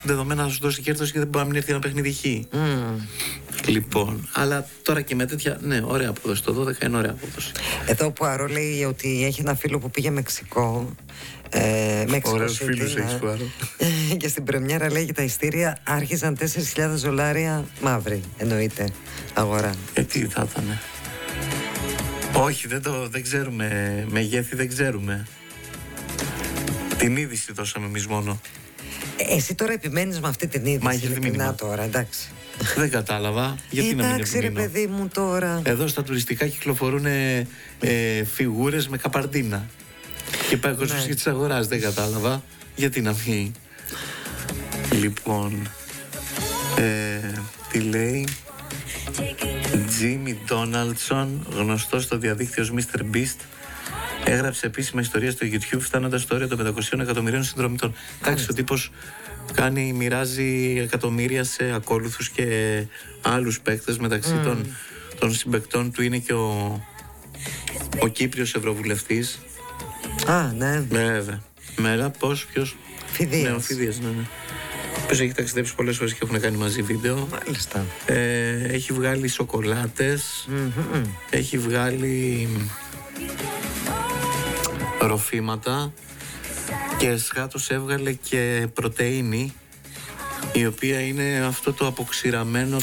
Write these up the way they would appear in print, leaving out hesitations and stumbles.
δεδομένα να σου δώσει κέρδος γιατί δεν μπορεί να μην έρθει ένα παιχνίδι χ. Λοιπόν, αλλά τώρα και με τέτοια. Ναι, ωραία απόδοση. Το 12 είναι ωραία απόδοση. Εδώ που Άρο λέει ότι έχει ένα φίλο που πήγε Μεξικό. Ωραίους φίλους έχεις που Άρο. Και στην πρεμιέρα λέει τα ειστήρια άρχισαν $4,000 μαύρη. Εννοείται αγορά. Τι θα ήταν. Όχι, δεν ξέρουμε. Μεγέθη δεν ξέρουμε. Την είδηση δώσαμε εμείς μόνο. Εσύ τώρα επιμένεις με αυτή την είδηση. Μα έχει μήνυμα τώρα, εντάξει. Δεν κατάλαβα. Γιατί να μην εντάξει ρε παιδί μου τώρα. Εδώ στα τουριστικά κυκλοφορούν φιγούρες με καπαρντίνα. Και πάει ο κόσμος και τις αγοράζει. Δεν κατάλαβα. Γιατί να μην. Λοιπόν, τι λέει. Jimmy Donaldson, γνωστός στο διαδίκτυο ως Mr. Beast, έγραψε επίσημα ιστορία στο YouTube φτάνοντας στο όριο των 500 εκατομμυρίων συνδρομητών. Εντάξει, ο τύπος μοιράζει εκατομμύρια σε ακόλουθους και άλλους παίκτες. Μεταξύ των συμπαικτών του είναι και ο Κύπριος Ευρωβουλευτής. Ναι. Βέβαια. Μέρα, ποιος. Φιδίας. Ναι, ο Φιδίας, ναι. Ποιος έχει ταξιδέψει πολλές φορές και έχουν κάνει μαζί βίντεο. Μάλιστα. Έχει βγάλει σοκολάτες. Έχει βγάλει ροφήματα. Και σχάτως έβγαλε και πρωτεΐνη, η οποία είναι αυτό το αποξηραμένο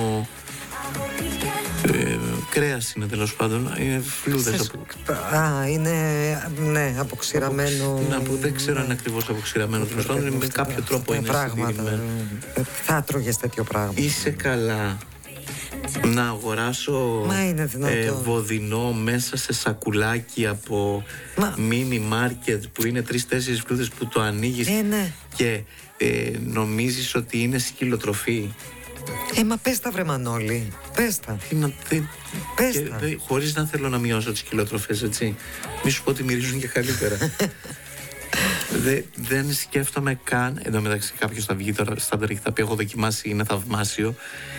κρέας είναι τέλος πάντων. Είναι φλούδες. Είναι ναι, αποξηραμένο. Δεν ξέρω αν ακριβώς αποξηραμένο. Τέλος πάντων με κάποιο τρόπο είναι πράγματα. Θα τρώγες τέτοιο πράγμα. Είσαι καλά να αγοράσω βοδινό μέσα σε σακουλάκι από mini market που είναι 3-4 φλούδες που το ανοίγεις και νομίζεις ότι είναι σκυλοτροφή. Μα πες τα βρε Μανώλη. Πες τα. Χωρίς να θέλω να μειώσω τις σκυλοτροφές, έτσι. Μη σου πω ότι μυρίζουν και καλύτερα. Δεν σκέφτομαι καν. Εν τω μεταξύ κάποιος θα βγει τώρα στα και θα πει έχω δοκιμάσει, είναι θαυμάσιο.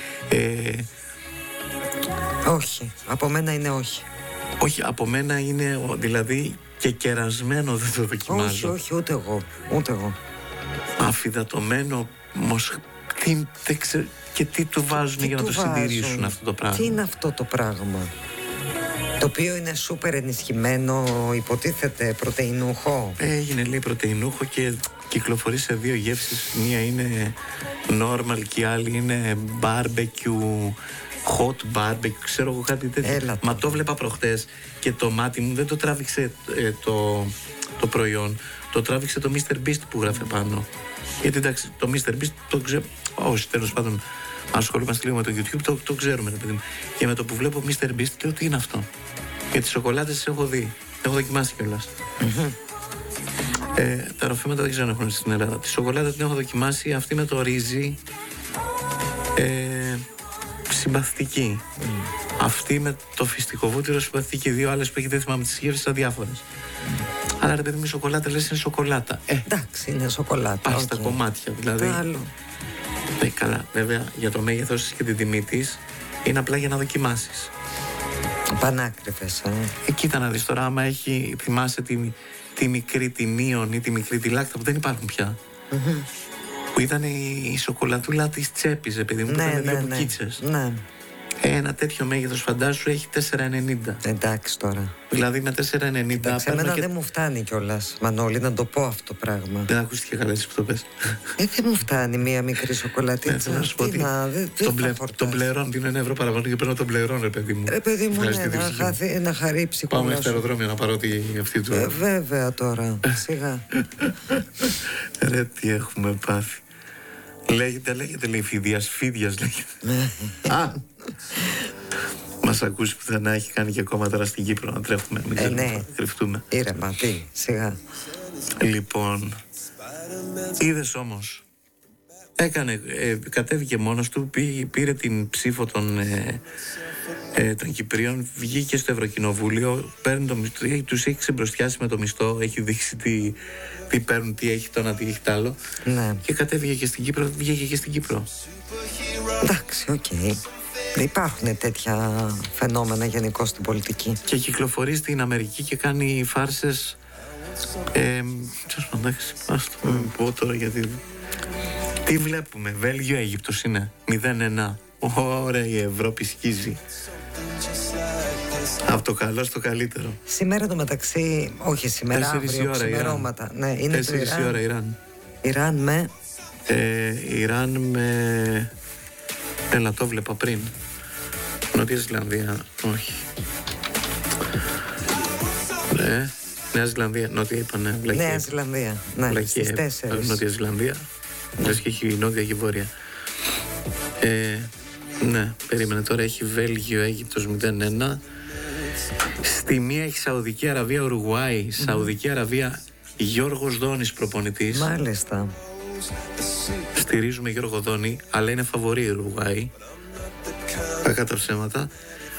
Όχι, από μένα είναι όχι. Όχι, από μένα είναι δηλαδή και κερασμένο δεν το δοκιμάζω. Όχι, ούτε εγώ. Αφυδατωμένο, δεν ξέρω και τι του βάζουν για να το συντηρήσουν αυτό το πράγμα. Τι είναι αυτό το πράγμα? Το οποίο είναι σούπερ ενισχυμένο, υποτίθεται πρωτεϊνούχο. Έγινε λέει πρωτεϊνούχο και κυκλοφορεί σε δύο γεύσεις. Μία είναι normal και η άλλη είναι barbecue, hot barbecue, ξέρω εγώ κάτι τέτοιο. Μα το βλέπα προχτές και το μάτι μου δεν το τράβηξε το προϊόν. Το τράβηξε το Mr. Beast που γράφε πάνω. Γιατί εντάξει, το Mr. Beast το ξέρω. Όσοι τέλος πάντων ασχολούμαστε λίγο με το YouTube, το ξέρουμε, παιδί μου. Και με το που βλέπω Mr. Beast λέω τι είναι αυτό. Και τις σοκολάτες έχω δει. Έχω δοκιμάσει κιόλας. Τα ροφήματα δεν ξέρω αν έχουν στην Ελλάδα. Τη σοκολάτα την έχω δοκιμάσει. Αυτή με το ρύζι. Συμπαθητική. Αυτή με το φυστικό βούτυρο συμπαθητική. Δύο άλλες που έχει δεν θυμάμαι τις γεύσεις αδιάφορες. Αλλά ρε παιδί μου, η σοκολάτα λες είναι σοκολάτα. Εντάξει, είναι σοκολάτα. Πάει στα κομμάτια δηλαδή. Άλλο. Καλά, βέβαια για το μέγεθος της και την τιμή της είναι απλά για να δοκιμάσεις. Πανάκριβες. Κοίτα να δεις τώρα, άμα θυμάσαι τη μικρή τη Νίον ή τη μικρή τη Λάκτα που δεν υπάρχουν πια. Που ήταν η σοκολατούλα της τσέπης, επειδή μου ήταν δύο μπουκίτσες. Ναι. Ένα τέτοιο μέγεθος φαντάσου έχει 4,90. Εντάξει τώρα. Δηλαδή με 4,90. Εμένα δεν μου φτάνει κιόλας, Μανώλη, να το πω αυτό το πράγμα. Δεν ακούστηκε καλά έτσι που το πες. Δεν μου φτάνει μία μικρή σοκολατίτσα. Να σου πω ότι τον πλερών δίνω €1 παραπάνω και παίρνω τον πλερών, ρε παιδί μου. Ρε παιδί μου, να χαρεί ψυχολογία. Πάμε στο αεροδρόμιο να πάρω αυτή του. Βέβαια τώρα. Σιγά. Ρε τι έχουμε πάθει. Λέγεται λέει Φίδιας λέγεται. Μας ακούσει πουθενά, έχει κάνει και ακόμα τώρα στην Κύπρο να τρέχουμε, μην ξέρουμε, να κρυφτούμε. Ήρεμα, σιγά. Λοιπόν, είδες όμως, κατέβηκε μόνος του, πήρε την ψήφο των Κυπρίων, βγήκε στο Ευρωκοινοβούλιο, παίρνει το μισθό, τους έχει ξεμπροστιάσει με το μισθό, έχει δείξει τι παίρνουν, τι έχει το ένα, τι έχει τ' άλλο. Ναι. Και κατέβηκε και στην Κύπρο, βγήκε και στην Κύπρο. Εντάξει, οκ. Υπάρχουν τέτοια φαινόμενα γενικώς στην πολιτική. Και κυκλοφορεί στην Αμερική και κάνει φάρσες. Ας το πω τώρα γιατί Τι βλέπουμε? Βέλγιο-Αίγυπτος είναι 0-1. Ωραία, η Ευρώπη σκίζει. Από το καλό στο καλύτερο. Σήμερα το μεταξύ, όχι σήμερα, αύριο, ξημερώματα. Ναι, είναι 4 η ώρα Ιράν. Ιράν με... Ιράν με... Έλα, το βλέπα πριν. Νότια Ζηλανδία, όχι. Νέα Ζηλανδία, Νότια είπανε. Νέα Ζηλανδία, ναι, στις 4. Νότια Ζηλανδία. Λες και έχει Νότια και Βόρεια. Ναι, περίμενε τώρα. Έχει Βέλγιο, Αίγυπτος 0-1. Στη μία έχει Σαουδική Αραβία, Ουρουγουάη. Σαουδική Αραβία, Γιώργος Δόνης προπονητής. Μάλιστα. Στηρίζουμε Γιώργο Δόνη, αλλά είναι φαβορί η Ουρουγουάη. Κακά τα ψέματα.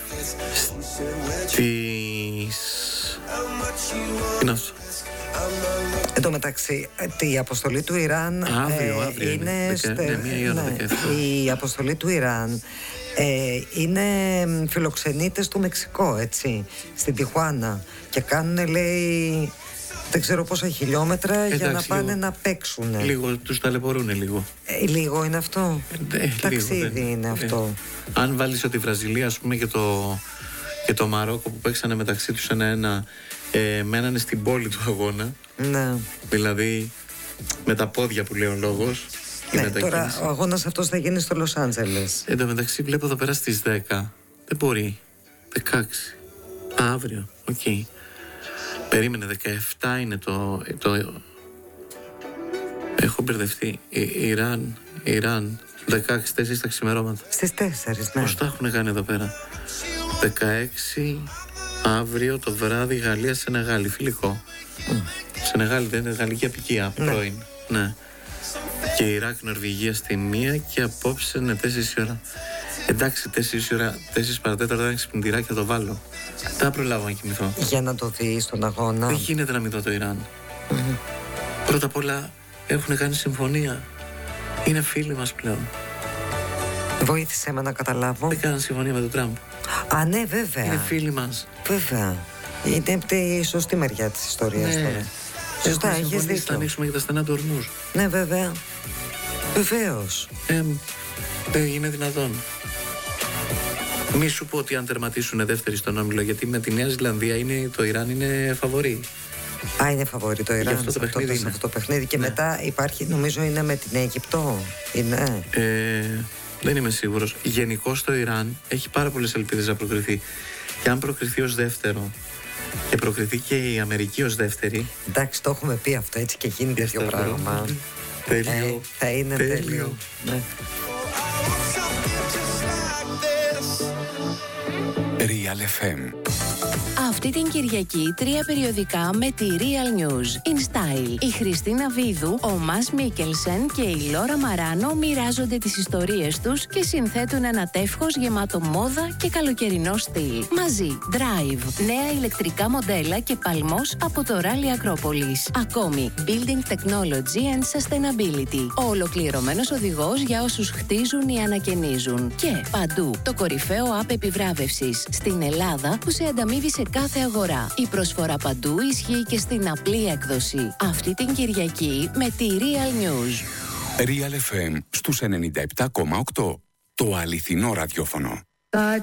Είναι αυτό. Εν τω μεταξύ, η αποστολή του Ιράν αύριο είναι η αποστολή του Ιράν είναι φιλοξενήτες του Μεξικό, έτσι, στην Τιχουάνα, και κάνουν, λέει, δεν ξέρω πόσα χιλιόμετρα για να πάνε να παίξουν. Λίγο τους ταλαιπωρούνε λίγο. Λίγο είναι αυτό. Ταξίδι είναι αυτό. Αν βάλεις ότι η Βραζιλία, ας πούμε, και το Μαρόκο που παίξανε μεταξύ τους 1-1, μένανε στην πόλη του αγώνα. Ναι. Δηλαδή με τα πόδια που λέει ο λόγος. Ναι, τώρα ο αγώνας αυτός θα γίνει στο Λος Άντζελες. Εν τω μεταξύ βλέπω εδώ πέρα στις 10. Δεν μπορεί. 16. Αύριο. Οκ. Περίμενε, 17 είναι το... Έχω μπερδευτεί. Ιράν 16, 4 τα ξημερώματα. Στις 4, ναι. Πώς τα έχουν κάνει εδώ πέρα? 16 αύριο το βράδυ, Γαλλία Σενεγάλη, φιλικό. Σενεγάλη δεν είναι γαλλική απικία, πρώην. Ναι. Και Ιράκ Νορβηγία στη 1 και απόψε είναι 4 η ώρα. Εντάξει, 4 η ώρα, 4 παρατέταρτα, δεν ξυπνητηράκι, θα το βάλω. Δεν θα προλάβω να κοιμηθώ. Για να το δει στον αγώνα. Δεν γίνεται να μην δω το Ιράν. Πρώτα απ' όλα έχουν κάνει συμφωνία. Είναι φίλοι μας πλέον. Βοήθησε με να καταλάβω. Δεν κάναν συμφωνία με τον Τραμπ. Α, ναι, βέβαια. Είναι φίλοι μας. Βέβαια. Είναι η σωστή μεριά της ιστορίας, ναι, τώρα. Σωστά, έχεις δίκιο. Θα ανοίξουμε και τα στενά του ορμούς. Ναι, βέβαια. Βεβαίως. Δεν είναι δυνατόν. Μη σου πω ότι αν τερματίσουν δεύτεροι στον όμιλο, γιατί με τη Νέα Ζηλανδία το Ιράν είναι φαβορί. Α, είναι φαβορί το Ιράν αυτό το παιχνίδι. Και μετά υπάρχει, νομίζω, είναι με την Αίγυπτο. Είναι. Δεν είμαι σίγουρος. Γενικώς το Ιράν έχει πάρα πολλές ελπίδες να προκριθεί. Και αν προκριθεί ως δεύτερο και προκριθεί και η Αμερική ως δεύτερη. Εντάξει, το έχουμε πει αυτό, έτσι, και γίνει τέτοιο πράγμα. Τέλειο. Θα είναι τέλειο. Ναι. Real FM. Αυτή την Κυριακή 3 περιοδικά με τη Real News. In Style. Η Χριστίνα Βίδου, ο Μας Μίκελσεν και η Λόρα Μαράνο μοιράζονται τις ιστορίες τους και συνθέτουν ένα τεύχος γεμάτο μόδα και καλοκαιρινό στυλ. Μαζί, Drive, νέα ηλεκτρικά μοντέλα και παλμός από το Rally Acropolis. Ακόμη, Building Technology and Sustainability. Ο ολοκληρωμένος οδηγός για όσους χτίζουν ή ανακαινίζουν. Και παντού, το κορυφαίο app επιβράβευσης στην Ελλάδα που σε ανταμείβει σε κάθε αγορά. Η προσφορά παντού ισχύει και στην απλή έκδοση. Αυτή την Κυριακή με τη Real News. Real FM στους 97,8. Το αληθινό ραδιόφωνο.